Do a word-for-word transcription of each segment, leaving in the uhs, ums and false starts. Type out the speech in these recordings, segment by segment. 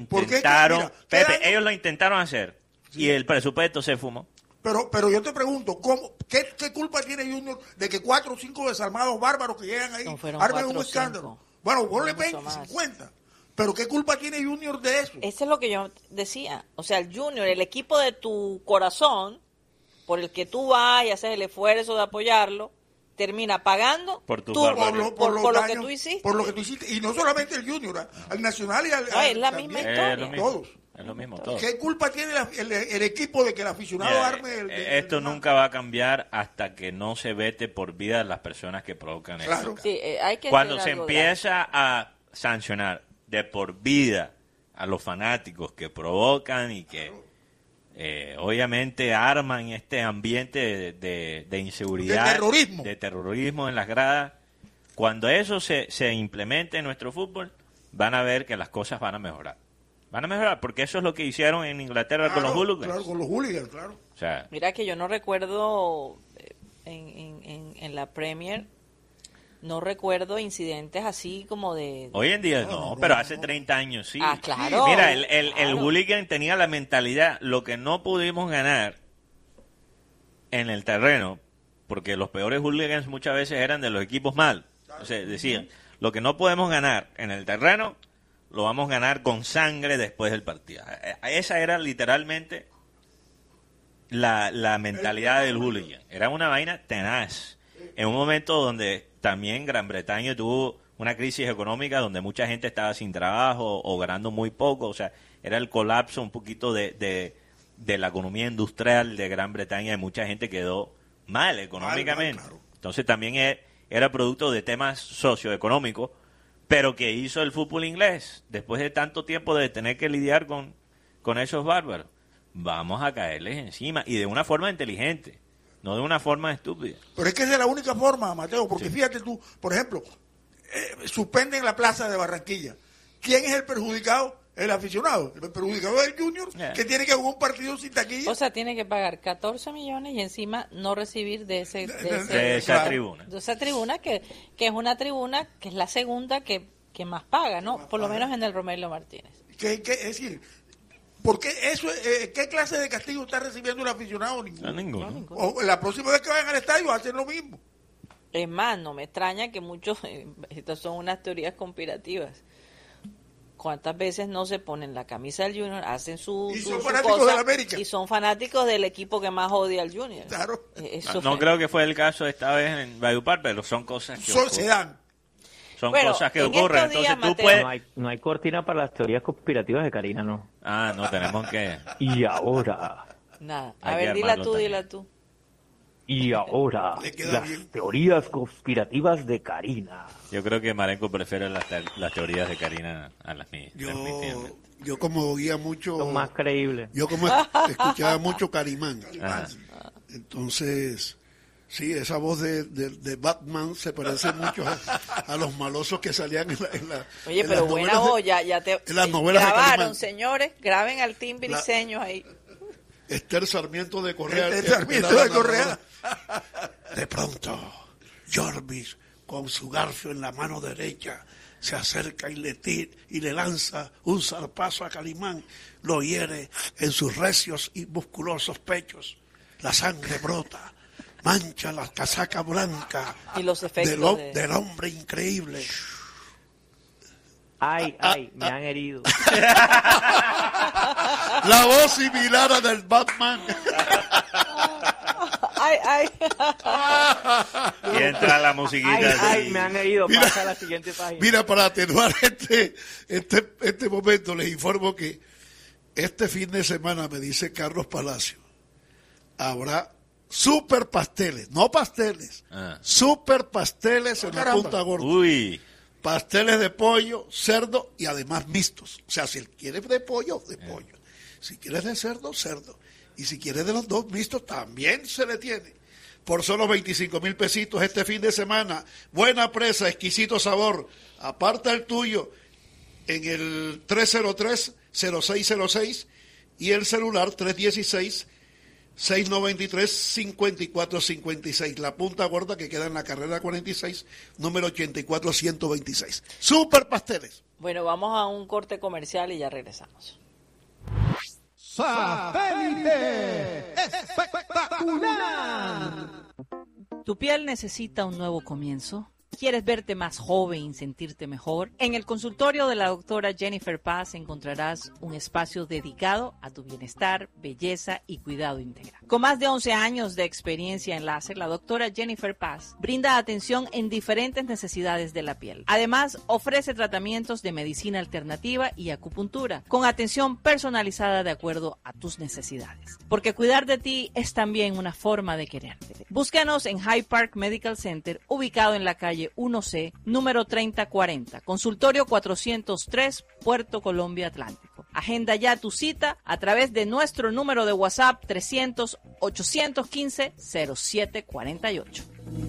intentaron, Mira, Pepe, año? ellos lo intentaron hacer sí. y el presupuesto se fumó. Pero, pero yo te pregunto, ¿cómo, qué, ¿qué culpa tiene Junior de que cuatro o cinco desarmados bárbaros que llegan ahí no, armen un escándalo? Bueno, ponle veinte, cincuenta. Pero ¿qué culpa tiene Junior de eso? Eso es lo que yo decía. O sea, el Junior, el equipo de tu corazón, por el que tú vas y haces el esfuerzo de apoyarlo, termina pagando por, tu tú, por, por, lo, por, por, por lo que daños, tú hiciste. Por lo que tú hiciste. Y no solamente el Junior, al Nacional y al... No, es la también, misma historia. Es lo mismo, todos. Es lo mismo, todos. ¿Qué culpa tiene la, el, el equipo de que el aficionado Mira, arme el... el esto el, nunca va a cambiar hasta que no se vete por vida a las personas que provocan claro. esto. Sí, eh, hay que Cuando hacer se algo empieza grande. a sancionar de por vida a los fanáticos que provocan y que eh, obviamente arman este ambiente de, de, de inseguridad, de terrorismo. de terrorismo en las gradas, cuando eso se, se implemente en nuestro fútbol, van a ver que las cosas van a mejorar. Van a mejorar, porque eso es lo que hicieron en Inglaterra claro, con los hooligans. Claro, con los hooligans, claro. O sea, Mira que yo no recuerdo en, en, en, en la Premier, no recuerdo incidentes así como de... hoy en día no, no, no, pero no, hace no. treinta años sí. Ah, claro. Mira, el, el, claro. el hooligan tenía la mentalidad, lo que no pudimos ganar en el terreno, porque los peores hooligans muchas veces eran de los equipos mal. O sea, decían, lo que no podemos ganar en el terreno, lo vamos a ganar con sangre después del partido. Esa era literalmente la, la mentalidad del hooligan. Era una vaina tenaz. En un momento donde también Gran Bretaña tuvo una crisis económica, donde mucha gente estaba sin trabajo o ganando muy poco. O sea, era el colapso un poquito de, de, de la economía industrial de Gran Bretaña y mucha gente quedó mal económicamente. Mal, mal, claro. Entonces también es, era producto de temas socioeconómicos, pero que hizo el fútbol inglés después de tanto tiempo de tener que lidiar con, con esos bárbaros. Vamos a caerles encima y de una forma inteligente, no de una forma estúpida. Pero es que esa es la única forma, Mateo, porque sí. Fíjate tú, por ejemplo, eh, suspenden la plaza de Barranquilla. ¿Quién es el perjudicado? El aficionado. El perjudicado es el Junior, yeah. que tiene que jugar un partido sin taquilla. O sea, tiene que pagar catorce millones y encima no recibir de ese de, de, ese, de esa claro. tribuna. De esa tribuna que, que es una tribuna que es la segunda que, que más paga, ¿no? Más Por lo paga. menos en el Romelio Martínez. ¿Qué, qué, es decir, ¿por qué, eso, eh, ¿qué clase de castigo está recibiendo el aficionado? Ninguno. No, ninguno. No, ninguno. O la próxima vez que vayan al estadio hacen lo mismo. Es más, no me extraña que muchos, estas son unas teorías conspirativas. ¿Cuántas veces no se ponen la camisa del Junior, hacen su, y su, son su fanáticos cosa, del América? Y son fanáticos del equipo que más odia al Junior? Claro. Eso No, no creo que fue el caso esta vez en Valledupar, pero son cosas que Son, ocurren. se dan. Son Bueno, cosas que en ocurren. estos días, Entonces tú Mateo, puedes... No hay, no hay cortina para las teorías conspirativas de Karina, ¿no? Ah, no, tenemos que... Y ahora, Nada. A Hay que ver, dila armarlo tú, también. dila tú. y ahora, Le queda las bien. teorías conspirativas de Karina. Yo creo que Marenco prefiere las, te- las teorías de Karina a las mías. Yo, definitivamente. yo como oía mucho, Son más creíbles. yo como es- escuchaba mucho Carimán. Ajá. Entonces, sí, esa voz de, de, de Batman se parece mucho a, a los malosos que salían en la... En la Oye, en pero las buena novelas de- voz, ya, ya te en las eh, novelas de grabaron, Calimán. señores, graben al timbre y La- seños ahí. Esther Sarmiento de Correa. Esther era Sarmiento la de Correa. narradora. De pronto, Jorvis, con su garfio en la mano derecha, se acerca y le, tira, y le lanza un zarpazo a Calimán, lo hiere en sus recios y musculosos pechos. La sangre brota, mancha la casaca blanca Y los efectos del, ho- de- del hombre increíble. Ay, ay, me han herido. La voz similar a del Batman. Ay, ay. Y entra la musiquita. Ay, así. ay, me han herido. Mira, Pasa a la siguiente página. Mira, para atenuar este, este, este momento, les informo que este fin de semana, me dice Carlos Palacio, habrá super pasteles, no pasteles, Ah. super pasteles en la Caramba. Punta Gorda. Uy, Pasteles de pollo, cerdo y además mixtos. O sea, si quieres de pollo, de pollo. Si quieres de cerdo, cerdo. Y si quieres de los dos mixtos, también se le tiene. Por solo veinticinco mil pesitos este fin de semana. Buena presa, exquisito sabor. Aparta el tuyo en el tres cero tres, cero seis cero seis y el celular tres uno seis, seis nueve tres, cinco cuatro cinco seis. La Punta Gorda que queda en la carrera cuarenta y seis, número ochenta y cuatro ciento veintiséis. Super pasteles. Bueno, vamos a un corte comercial y ya regresamos. ¡Satélite espectacular! ¿Tu piel necesita un nuevo comienzo? ¿Quieres verte más joven y sentirte mejor? En el consultorio de la doctora Jennifer Paz encontrarás un espacio dedicado a tu bienestar, belleza y cuidado integral. Con más de once años de experiencia en láser, la doctora Jennifer Paz brinda atención en diferentes necesidades de la piel. Además, ofrece tratamientos de medicina alternativa y acupuntura, con atención personalizada de acuerdo a tus necesidades. Porque cuidar de ti es también una forma de quererte. Búscanos en Hyde Park Medical Center, ubicado en la calle uno C, número treinta cuarenta, consultorio cuatrocientos tres, Puerto Colombia Atlántico. Agenda ya tu cita a través de nuestro número de WhatsApp trescientos, ochocientos quince, cero siete cuarenta y ocho.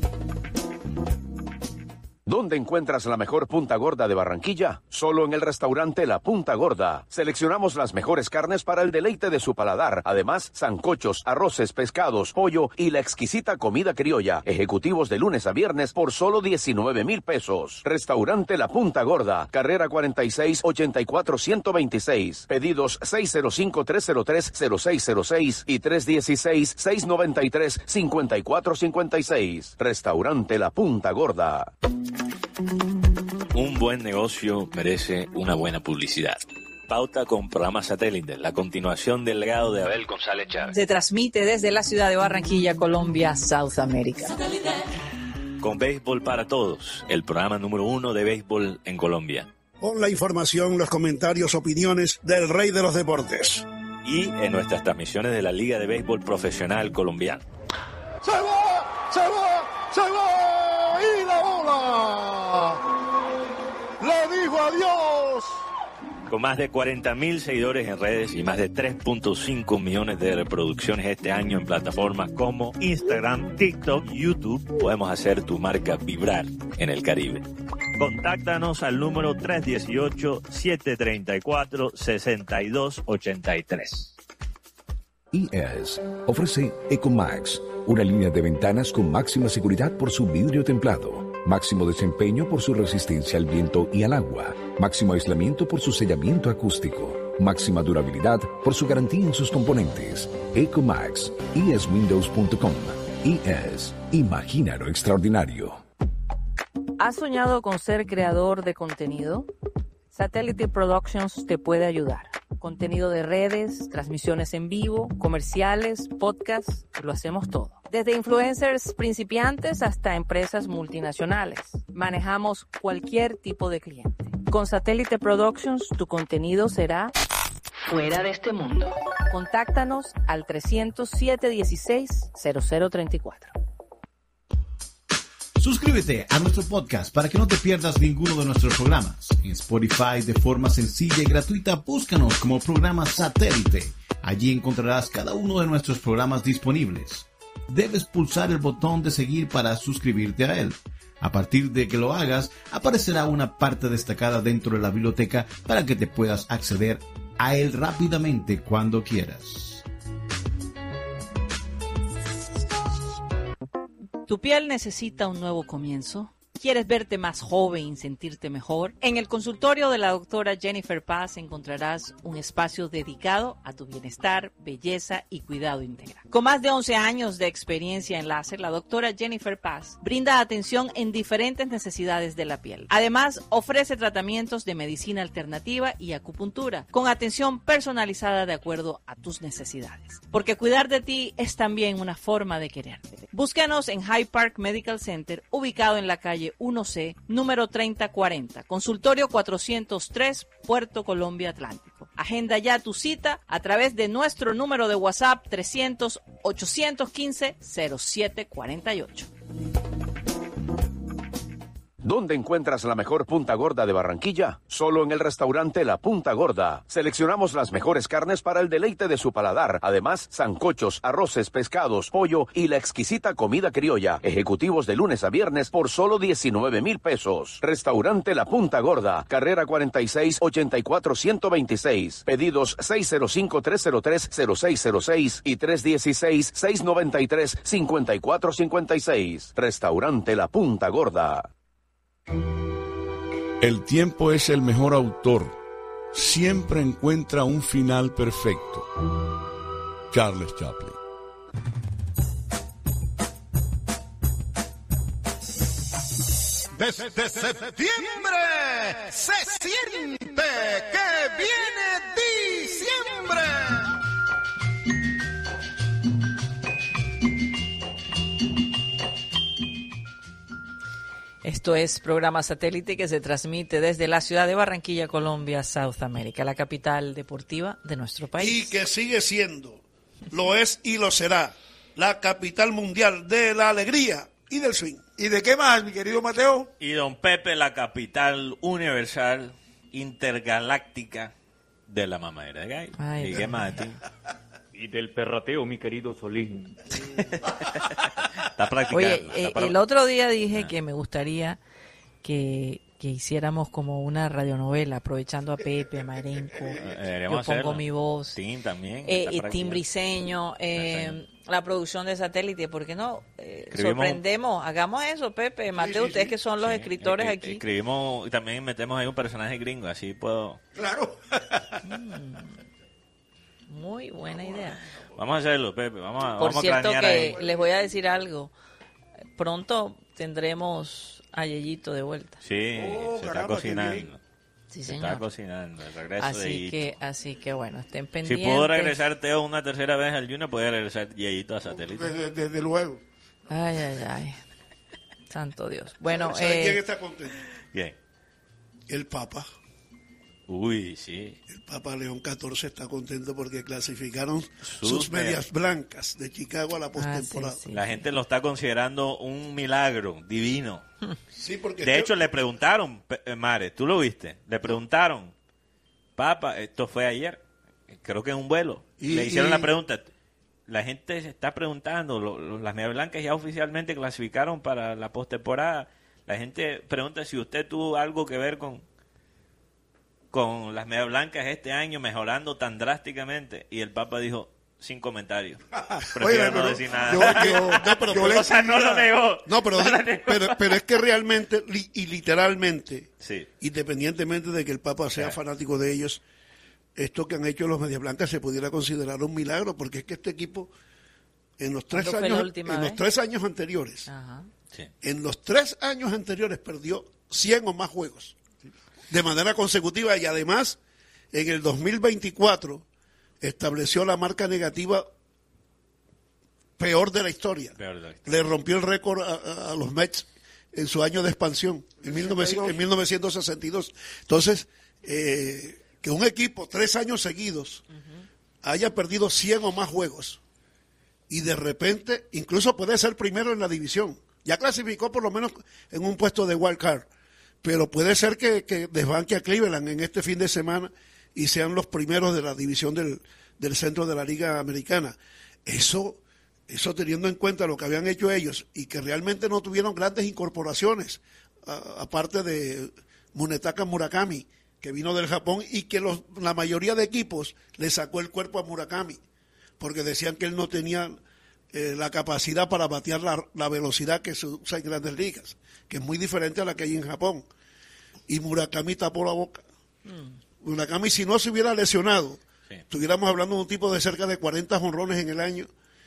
¿Dónde encuentras la mejor punta gorda de Barranquilla? Solo en el restaurante La Punta Gorda. Seleccionamos las mejores carnes para el deleite de su paladar. Además, sancochos, arroces, pescados, pollo y la exquisita comida criolla. Ejecutivos de lunes a viernes por solo diecinueve mil pesos. Restaurante La Punta Gorda. Carrera cuarenta y seis, ochenta y cuatro, ciento veintiséis. Pedidos seis cero cinco, tres cero tres, cero seis cero seis y tres uno seis, seis nueve tres, cinco cuatro cinco seis. Restaurante La Punta Gorda. Un buen negocio merece una buena publicidad. Pauta con programa Satélite, la continuación del legado de Abel González Chávez. Se transmite desde la ciudad de Barranquilla, Colombia, South America. Con Béisbol para Todos, el programa número uno de béisbol en Colombia. Con la información, los comentarios, opiniones del rey de los deportes. Y en nuestras transmisiones de la Liga de Béisbol Profesional Colombiana. ¡Se va! ¡Se va! ¡Se va! ¡Y la bola! ¡Le dijo adiós! Con más de cuarenta mil seguidores en redes y más de tres punto cinco millones de reproducciones este año en plataformas como Instagram, TikTok, YouTube, podemos hacer tu marca vibrar en el Caribe. Contáctanos al número tres uno ocho, siete tres cuatro, seis dos ocho tres. I E S ofrece EcoMax, una línea de ventanas con máxima seguridad por su vidrio templado, máximo desempeño por su resistencia al viento y al agua, máximo aislamiento por su sellamiento acústico, máxima durabilidad por su garantía en sus componentes. EcoMax, I E S Windows punto com. I E S, imagina lo extraordinario. ¿Has soñado con ser creador de contenido? Satellite Productions te puede ayudar. Contenido de redes, transmisiones en vivo, comerciales, podcasts, lo hacemos todo. Desde influencers principiantes hasta empresas multinacionales. Manejamos cualquier tipo de cliente. Con Satellite Productions, tu contenido será fuera de este mundo. Contáctanos al trescientos siete dieciséis, cero cero treinta y cuatro. Suscríbete a nuestro podcast para que no te pierdas ninguno de nuestros programas. En Spotify, de forma sencilla y gratuita, búscanos como programa Satélite. Allí encontrarás cada uno de nuestros programas disponibles. Debes pulsar el botón de seguir para suscribirte a él. A partir de que lo hagas, aparecerá una parte destacada dentro de la biblioteca para que te puedas acceder a él rápidamente cuando quieras. ¿Tu piel necesita un nuevo comienzo? ¿Quieres verte más joven y sentirte mejor? En el consultorio de la doctora Jennifer Paz encontrarás un espacio dedicado a tu bienestar, belleza y cuidado integral. Con más de once años de experiencia en láser, la doctora Jennifer Paz brinda atención en diferentes necesidades de la piel. Además, ofrece tratamientos de medicina alternativa y acupuntura, con atención personalizada de acuerdo a tus necesidades. Porque cuidar de ti es también una forma de quererte. Búscanos en Hyde Park Medical Center, ubicado en la calle uno C, número treinta cuarenta, consultorio cuatrocientos tres, Puerto Colombia Atlántico. Agenda ya tu cita a través de nuestro número de WhatsApp trescientos, ochocientos quince, cero siete cuarenta y ocho. ¿Dónde encuentras la mejor punta gorda de Barranquilla? Solo en el restaurante La Punta Gorda. Seleccionamos las mejores carnes para el deleite de su paladar. Además, sancochos, arroces, pescados, pollo y la exquisita comida criolla. Ejecutivos de lunes a viernes por solo diecinueve mil pesos. Restaurante La Punta Gorda. Carrera cuarenta y seis, ochenta y cuatro, ciento veintiséis. Pedidos seis cero cinco, tres cero tres, cero seis cero seis y tres uno seis, seis nueve tres, cinco cuatro cinco seis. Restaurante La Punta Gorda. El tiempo es el mejor autor. Siempre encuentra un final perfecto. Charles Chaplin. Desde septiembre se siente que viene diciembre. Esto es programa satélite que se transmite desde la ciudad de Barranquilla, Colombia, South America, la capital deportiva de nuestro país. Y que sigue siendo, lo es y lo será, la capital mundial de la alegría y del swing. ¿Y de qué más, mi querido Mateo? Y don Pepe, la capital universal, intergaláctica de la mamadera de gallo. Ay, ¿Y Dios qué más de ti? Y del perrateo, mi querido Solín. Está practicando. Oye, está eh, para- el otro día dije Ah. que me gustaría que, que hiciéramos como una radionovela, aprovechando a Pepe, a Marenco. Eh, Yo deberíamos pongo hacerlo. mi voz. Tim también. Eh, está y practicando. Tim Briseño, eh, Briseño. la producción de satélite, ¿por qué no? Eh, Escribimos- sorprendemos, hagamos eso, Pepe, Mateo, sí, ustedes sí. que son los Sí, escritores eh, eh, aquí. Escribimos y también metemos ahí un personaje gringo, así puedo. Claro. Muy buena idea. Vamos a hacerlo, Pepe. Vamos a, Por vamos a cierto cranear que ahí. les voy a decir algo. Pronto tendremos a Yeyito de vuelta. Sí, Oh, se caramba, está qué cocinando. bien. Sí, se señor. está cocinando. El regreso de Así Yeyito. que, así que bueno, estén Si pendientes. pudo regresar Teo una tercera vez al Junior, puede regresar Yeyito a satélite. Desde, desde luego. Ay, ay, ay. Santo Dios. Bueno, ¿Sabe eh, quién está contento? Bien. El Papa. Uy, sí. El Papa León catorce está contento porque clasificaron Sus sus, medias medias. blancas de Chicago a la ah, sí, postemporada. sí. La gente lo está considerando un milagro divino. Sí, porque De este- hecho, le preguntaron, Pe- eh, Mare, ¿tú lo viste? Le preguntaron, Papa, esto fue ayer, creo que en un vuelo. Y- le hicieron y- la pregunta. La gente se está preguntando, lo- lo- las medias blancas ya oficialmente clasificaron para la postemporada. La gente pregunta si usted tuvo algo que ver con con las medias blancas este año mejorando tan drásticamente. Y el Papa dijo, sin comentarios. Prefiero Oye, no pero decir nada. yo- yo- No, pero- yo le O sea, no lo escribía- negó. No, pero, No lo negó. pero, pero es que realmente li- y literalmente, Sí. independientemente de que el Papa sea Claro. fanático de ellos, esto que han hecho los Medias Blancas se pudiera considerar un milagro, porque es que este equipo, en los tres ¿Cuándo fue la años, última en los vez? tres años anteriores, Ajá. Sí. en los tres años anteriores perdió cien o más juegos de manera consecutiva y además en el dos mil veinticuatro estableció la marca negativa peor de la historia. Peor de la historia. Le rompió el récord a, a- a los Mets en su año de expansión, en, mil novecientos, en mil novecientos sesenta y dos. Entonces, eh, que un equipo tres años seguidos haya perdido cien o más juegos y de repente incluso puede ser primero en la división. Ya clasificó por lo menos en un puesto de wild card, pero puede ser que, que desbanque a Cleveland en este fin de semana y sean los primeros de la división del, del centro de la Liga Americana. Eso, eso teniendo en cuenta lo que habían hecho ellos y que realmente no tuvieron grandes incorporaciones, a- aparte de Munetaka Murakami, que vino del Japón y que los, la mayoría de equipos le sacó el cuerpo a Murakami, porque decían que él no tenía eh, la capacidad para batear la, la velocidad que se usa en grandes ligas, que es muy diferente a la que hay en Japón. Y Murakami tapó la boca. Murakami, si no se hubiera lesionado, Sí. estuviéramos hablando de un tipo de cerca de cuarenta jonrones en el año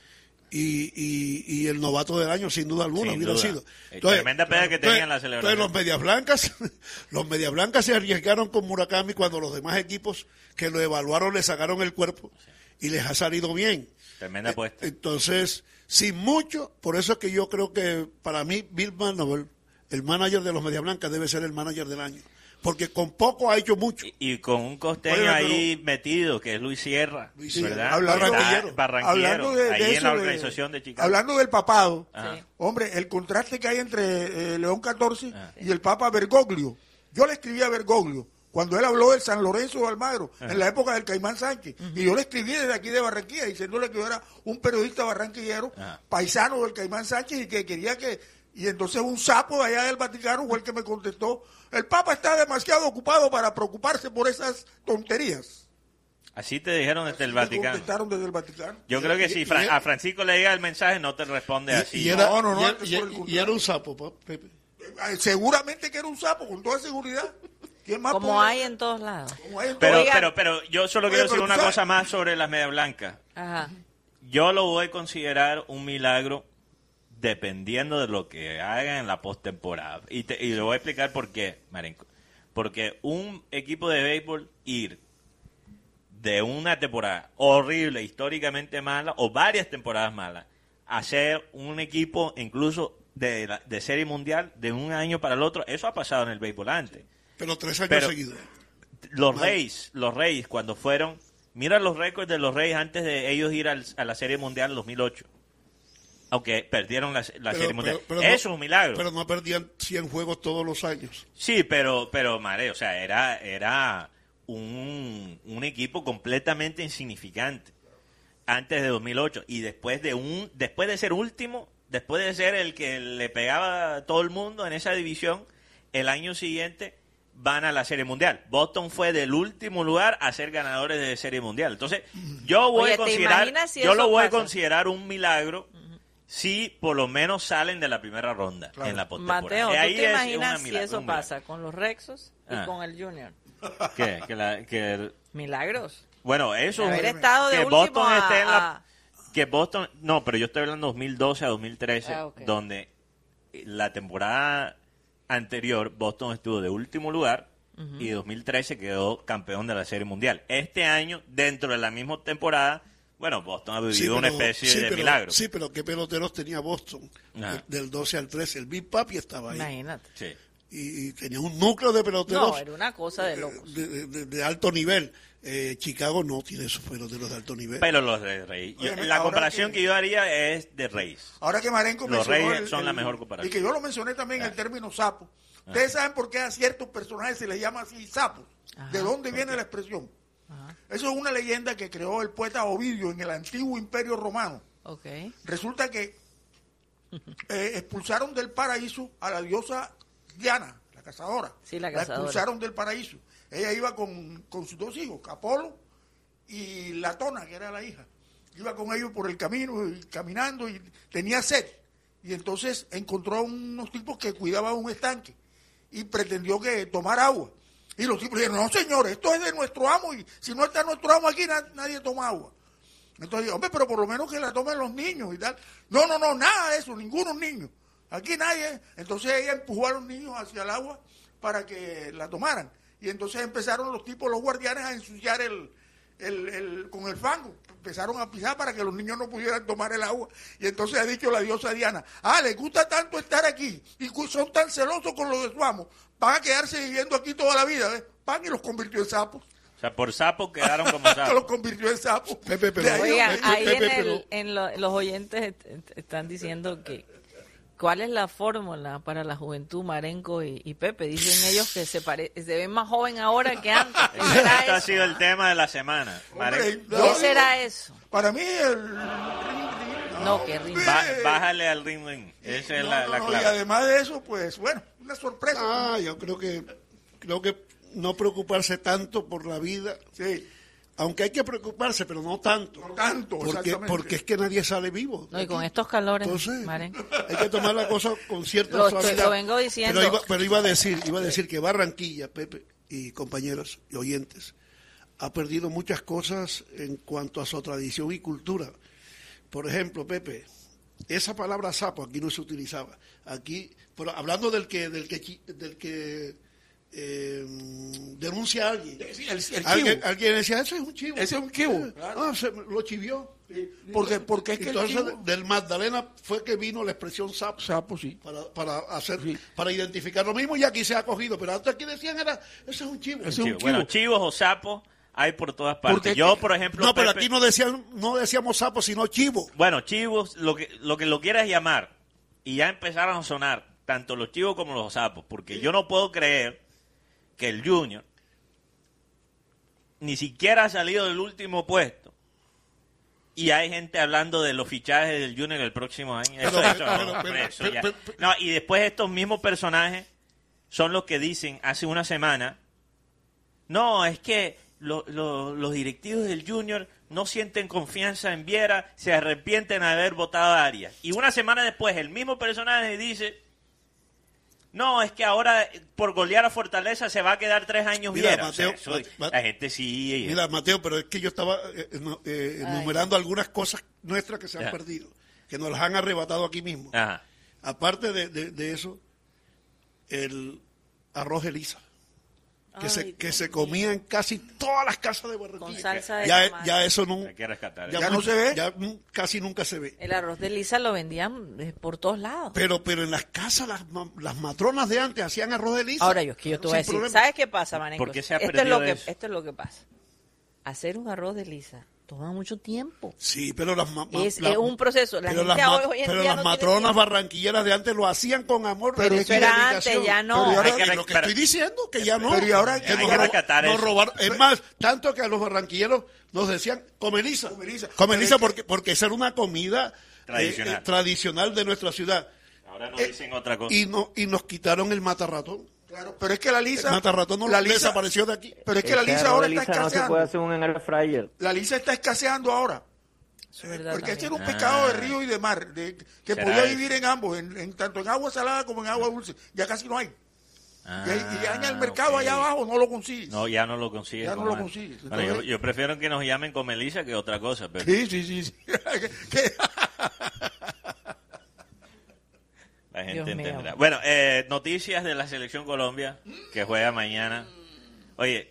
y, y, y el novato del año, sin duda alguna, Sin hubiera duda. sido. Eh, tremenda pega que tenían la celebración. Entonces, los Medias Blancas, los Medias Blancas se arriesgaron con Murakami cuando los demás equipos que lo evaluaron le sacaron el cuerpo y les ha salido bien. Tremenda apuesta. Entonces, sin mucho, por eso es que yo creo que para mí Bill Manover, el manager de los Medias Blancas, debe ser el manager del año. Porque con poco ha hecho mucho. Y, y con un costeño Oye, ahí metido, que es Luis Sierra, Luis Sierra. ¿verdad? Hablando- Está Barranquillero. barranquillero, Hablando de, de ahí en eso la de- organización de Chicago. Hablando del papado, Ajá. Sí. hombre, el contraste que hay entre eh, León catorce Ah. y el Papa Bergoglio. Yo le escribí a Bergoglio cuando él habló del San Lorenzo de Almagro, en la época del Caimán Sánchez. Y yo le escribí desde aquí de Barranquilla, diciéndole que yo era un periodista barranquillero, Ajá. paisano del Caimán Sánchez, y que quería que... Y entonces un sapo de allá del Vaticano fue el que me contestó, el Papa está demasiado ocupado para preocuparse por esas tonterías. Así te dijeron desde el Me Vaticano. contestaron desde el Vaticano. Yo creo que Y- si y- Fran- y- a Francisco le llega el mensaje, no te responde Y, así. y era, No, no, no, y era- antes y- por el y contrario. era un sapo, pa- Pepe. Seguramente que era un sapo, con toda seguridad. ¿Quién más Como podía? hay en todos lados. Como hay en Pero, todos- pero, pero yo solo Oye, quiero decir pero una tú sabes- cosa más sobre las medias blancas. Ajá. Yo lo voy a considerar un milagro dependiendo de lo que hagan en la postemporada. Y, te- y le voy a explicar por qué, Marenco. Porque un equipo de béisbol ir de una temporada horrible, históricamente mala, o varias temporadas malas, a ser un equipo incluso de, la- de serie mundial de un año para el otro, eso ha pasado en el béisbol antes. Pero tres años Pero- seguidos. Los Mal. Reyes, los Reyes cuando fueron, mira los récords de los Reyes antes de ellos ir al- a la Serie Mundial en dos mil ocho. Aunque perdieron la, la Pero- Serie Mundial. pero- pero no- Eso es un milagro. Pero no perdían cien juegos todos los años. Sí, pero, pero Mare, o sea, era, era un, un equipo completamente insignificante antes de dos mil ocho y después de un, después de ser último, después de ser el que le pegaba a todo el mundo en esa división, el año siguiente van a la Serie Mundial. Boston fue del último lugar a ser ganadores de Serie Mundial. Entonces, yo voy Oye, a ¿te considerar, imaginas si yo eso lo voy a pasa? considerar un milagro. Si por lo menos salen de la primera ronda en la postemporada. Mateo, ¿tú Ahí te es imaginas una si mila- eso un milagro. pasa con los Rexos y Ah. con el Junior? ¿Qué? Que la- que- Milagros. bueno, eso De haber estado de que último Boston a- esté en la a- que Boston no, pero yo estoy hablando dos mil doce a dos mil trece, Ah, ok. donde la temporada anterior Boston estuvo de último lugar Ujú. y dos mil trece quedó campeón de la Serie Mundial. Este año, dentro de la misma temporada, bueno, Boston ha vivido Sí, una pero- especie sí, de pero- milagro. Sí, pero ¿qué peloteros tenía Boston? Ah. Del, del doce al trece. El Big Papi estaba ahí. Imagínate. Sí. Y, y tenía un núcleo de peloteros No, era una cosa de locos. de, de- de- de alto nivel. Eh, Chicago no tiene esos peloteros de alto nivel. Pero los de Reyes. Yo- Oye, la ahora comparación que... que- yo haría es de Reyes. Ahora que Marenco Los mencionó Reyes el- son la el- mejor comparación. Y que yo lo mencioné también Ah. el término sapo. Ustedes saben por qué a ciertos personajes se les llama así sapos. Ajá. ¿De dónde viene la expresión? Ajá. Eso es una leyenda que creó el poeta Ovidio en el antiguo Imperio Romano. Ok. Resulta que eh, expulsaron del paraíso a la diosa Diana, la cazadora. Sí, la cazadora. expulsaron del paraíso. Ella iba con, con sus dos hijos, Apolo y Latona, que era la hija. Iba con ellos por el camino, y caminando, y tenía sed. Y entonces encontró a unos tipos que cuidaban un estanque y pretendió que tomar agua. Y los tipos le dijeron, no señor, esto es de nuestro amo y si no está nuestro amo aquí na- nadie toma agua. Entonces, hombre, pero por lo menos que la tomen los niños y tal. No, no, no, nada de eso, ninguno niño. Aquí nadie. Entonces ella empujó a los niños hacia el agua para que la tomaran. Y entonces empezaron los tipos, los guardianes, a ensuciar el, el, el- con el fango. Empezaron a pisar para que los niños no pudieran tomar el agua. Y entonces ha dicho la diosa Diana, ah, les gusta tanto estar aquí y cu- son tan celosos con lo de su amo, van a quedarse viviendo aquí toda la vida, ¿ves? Pan y los convirtió en sapos. O sea, por sapos quedaron como los sapos. convirtió en sapos. Pepe, pero- De ahí Oigan, donde- ahí en, Pepe, el- pero- en lo- los oyentes est- est- están diciendo que cuál es la fórmula para la juventud, Marenco y, y Pepe. Dicen ellos que se, pare- se ven más joven ahora que antes. ¿Qué será Este ha eso? sido el tema de la semana. Mare- Hombre, ¿Qué no, será eso? Para mí el... No, que ring. Ba- bájale al ring ring. Esa es No, la, no, la no, y clave. además de eso, pues bueno, una sorpresa. Ah, yo creo que creo que no preocuparse tanto por la vida, Sí, aunque hay que preocuparse, pero no tanto. no tanto, Porque, exactamente. porque es que nadie sale vivo. No, y con estos calores, Entonces, Marenco. hay que tomar la cosa con cierta Lo estoy- suavidad. lo vengo diciendo. Pero iba, pero iba a decir, iba a decir que Barranquilla, Pepe y compañeros y oyentes, ha perdido muchas cosas en cuanto a su tradición y cultura. Por ejemplo, Pepe, esa palabra sapo aquí no se utilizaba. Aquí, pero hablando del que del que chi- del que eh, denuncia a alguien. Sí, el, el Alguien, chivo. alguien decía, ese es un chivo. Ese es un chivo, Eh, claro. Ah, se lo chivió. Sí, porque, porque es que el Entonces, chivo... del Magdalena fue que vino la expresión sapo. Sapo, sí. Para, para hacer, Sí. para identificar lo mismo, y aquí se ha cogido. Pero antes aquí decían era, ese es un chivo. Ese es un Chivo. Bueno, chivo. chivos o sapos hay por todas partes. Porque- Yo, por ejemplo, No, pero Pepe- aquí no decían, no decíamos sapo, sino chivo. Bueno, chivos, lo que lo que lo quieras llamar, y ya empezaron a sonar tanto los chivos como los sapos, porque yo no puedo creer que el Junior ni siquiera ha salido del último puesto y hay gente hablando de los fichajes del Junior el próximo año. Eso, Pero- eso, pero- no, pero- eso pero- ya. pero- pero- No, y después estos mismos personajes son los que dicen hace una semana, no, es que lo- lo- los directivos del Junior no sienten confianza en Viera, se arrepienten de haber votado a Arias. Y una semana después el mismo personaje dice, No, es que ahora por golear a Fortaleza se va a quedar tres años Mira, Viera. Mateo, O sea, eso, Ma- la gente sí. Mira, Mateo, pero es que yo estaba eh, no, eh, enumerando algunas cosas nuestras que se han Ya. perdido, que nos las han arrebatado aquí mismo. Ajá. Aparte de, de, de eso, el arroz Elisa, que, Ay, se, Dios que se mío. comía en casi todas las casas de Barranquilla. Con salsa de ya, tomate. ya eso no, Hay que rescatar ya eso. no se ve, ya nu- casi nunca se ve. El arroz de Lisa lo vendían eh, por todos lados. Pero, pero en las casas, las, ma- las matronas de antes hacían arroz de Elisa. Ahora yo, que yo te voy a sin decir, problema. ¿sabes qué pasa, Maneco? ¿Por qué se ha esto es perdido lo que eso? Esto es lo que pasa. Hacer un arroz de Lisa toma mucho tiempo. Sí, pero las ma- ma- Es, la- es un proceso. La pero gente las, ma- hoy, hoy en pero día las no tiene matronas tiempo. barranquilleras de antes lo hacían con amor. Pero y eso era dedicación. antes, ya no. Pero y ahora- Hay que y lo que recuperar- estoy diciendo, que ya no. Pero y ahora que hay nos, que ro- rescatar nos eso. robaron. Es más, tanto que a los barranquilleros nos decían, come lisa. Come lisa. Come lisa Pero es porque, porque esa era una comida eh, Tradicional. eh, tradicional de nuestra ciudad. Ahora nos Eh, dicen otra cosa. Y, no, y nos quitaron el matarratón. Claro, pero es que la lisa... El matarratón no la lo- lisa, desapareció de aquí. Pero es que la Ese lisa arroz ahora de está lisa no se puede escaseando. hacer un en el fryer. La lisa está escaseando ahora. Eso es verdad Porque este era también. un pescado de Ah. río y de mar, de- que ¿Será podía eso? vivir en ambos, en, en- tanto en agua salada como en agua dulce. Ya casi no hay. Ah, y, ahí- y ya en el mercado ok. allá abajo no lo consigues. No, ya no lo consigue. Ya no como lo antes. consigues. Bueno, yo, Entonces- yo prefiero que nos llamen con Melissa que otra cosa. Pero Sí, sí, sí. sí. Que- la gente Dios mío. entenderá. Bueno, eh, noticias de la Selección Colombia, que juega mañana. Oye,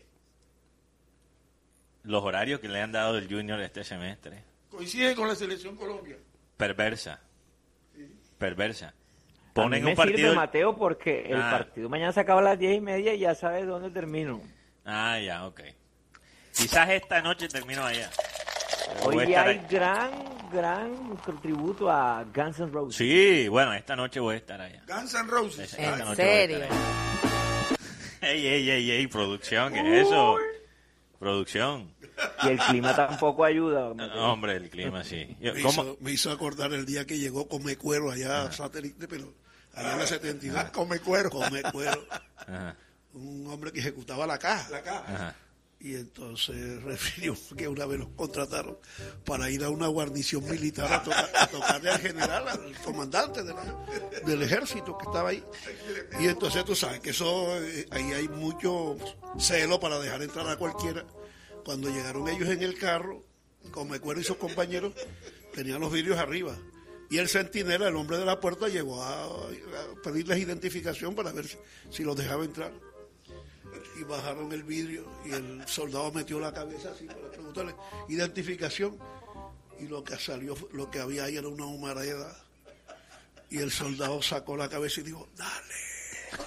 los horarios que le han dado el Junior este semestre. Coincide con la selección Colombia. Perversa. Perversa. A mí Ponen me un partido... sirve, Mateo, porque el Ah. partido mañana se acaba a las diez y media y ya sabes dónde termino. Ah, ya, ok. Quizás esta noche termino allá. Voy a Hoy estar hay ahí. gran, gran tributo a Guns N' Roses. Sí, bueno, esta noche voy a estar allá. Guns N' Roses. Esta ¿En noche voy a serio? estar allá. Ey, ey, ey, ey, producción, ¿qué es eso? Producción. Y el clima tampoco ayuda. No, Mateo. hombre, el clima sí. Yo- Me ¿Cómo? hizo, me hizo acordar el día que llegó Come Cuero allá a Satélite, pero allá en la setenta y dos. Ah, come cuero. Come Cuero, Ajá, un hombre que ejecutaba la caja. La caja. ajá. Y entonces refirió que una vez los contrataron para ir a una guarnición militar a, tocar, a tocarle al general, al comandante de la- del ejército que estaba ahí. Y entonces tú sabes que eso, eh, ahí hay mucho celo para dejar entrar a cualquiera. Cuando llegaron ellos en el carro, Comecuero y sus compañeros tenían los vidrios arriba. Y el centinela, el hombre de la puerta, llegó a, a pedirles identificación para ver si, si los dejaba entrar. Y bajaron el vidrio y el soldado metió la cabeza así para preguntarle identificación. Y lo que salió, lo que había ahí era una humareda. Y el soldado sacó la cabeza y dijo, dale.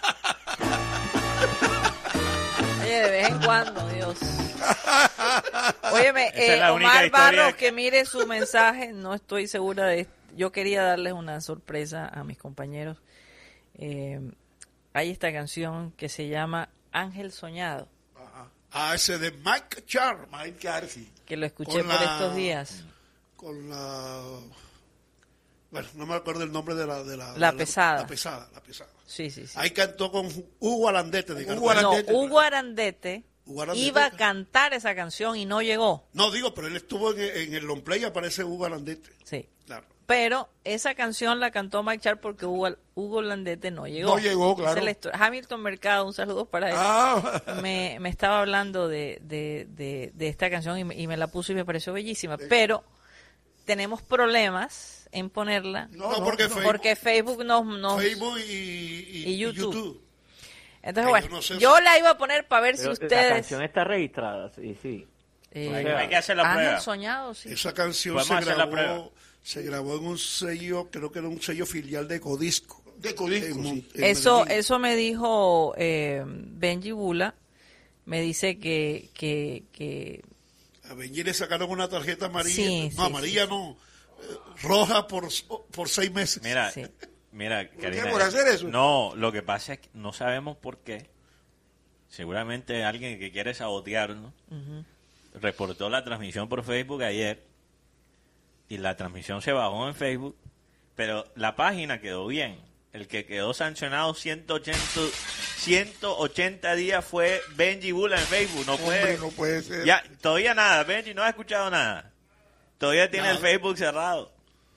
Oye, de vez en cuando, Dios. Óyeme, Esa es eh, la única Omar historia Barros, que- que mire su mensaje, no estoy segura de... Yo quería darles una sorpresa a mis compañeros. Eh, hay esta canción que se llama Ángel Soñado, Ah, ese de Mike Char, Mike Carr, sí. que lo escuché Con por la- estos días. con la... Bueno, no me acuerdo el nombre de la... De la, La de pesada. La pesada, la pesada. Sí, sí, sí. Ahí cantó con Hugo Alandete de Hugo Cartagena. No, Arandete. Hugo Arandete Hugo Arandete. iba a cantar esa canción y no llegó. No, digo, pero él estuvo en, en el long play, aparece Hugo Alandete. Sí. Claro. Pero esa canción la cantó Mike Char porque Hugo, Hugo Landete no llegó. No llegó, claro. Esa es la historia. Hamilton Mercado, un saludo para él. Ah, Me, me estaba hablando de, de, de, de esta canción y me, y me la puso y me pareció bellísima. Pero tenemos problemas en ponerla no, No, no, porque no. Facebook, porque Facebook nos... nos Facebook y, y, y YouTube. YouTube. Entonces, Ay, bueno, yo no sé yo si- la iba a poner para ver si Pero la ustedes... canción está registrada, sí, sí. eh, Hay, hay que hacer la Ángel prueba. Soñado, sí. Esa canción Podemos se hacer la prueba. grabó, se grabó en un sello, creo que era un sello filial de Codisco. De Codisco, en Mon- sí. en Eso, Medellín. eso me dijo eh, Benji Bula. Me dice que, que, que A Benji le sacaron una tarjeta amarilla. Sí, no, sí, amarilla no. eh, roja por, por seis meses. Mira, Sí. mira, qué? Karina. ¿Por hacer eso? No, lo que pasa es que no sabemos por qué. Seguramente alguien que quiere sabotearnos reportó la transmisión por Facebook ayer y la transmisión se bajó en Facebook, pero la página quedó bien. El que quedó sancionado ciento ochenta, ciento ochenta días fue Benji Bula en Facebook. No puede, Hombre, no puede ser. ya, todavía nada. Benji no ha escuchado nada. Todavía tiene Nada. el Facebook cerrado.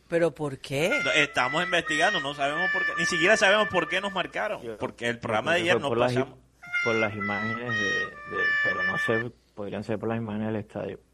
¿Pero por qué? Estamos investigando, no sabemos por qué, ni siquiera sabemos por qué nos marcaron, Yo- porque el programa de Yo ayer creo no que fue por pasamos. Las, i- por las imágenes de, de- pero no sé, podrían ser por las imágenes del estadio.